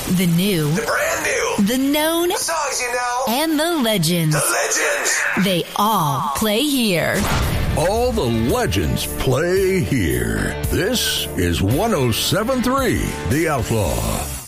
The new. The brand new. The known. The songs you know. And the legends. The legends. They all play here. All the legends play here. This is 107.3 The Outlaw.